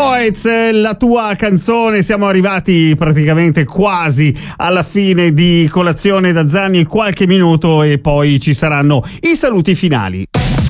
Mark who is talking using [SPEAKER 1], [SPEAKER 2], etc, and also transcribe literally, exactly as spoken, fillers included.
[SPEAKER 1] Coez, la tua canzone. Siamo arrivati praticamente quasi alla fine di Colazione da Zanni, qualche minuto e poi ci saranno i saluti finali.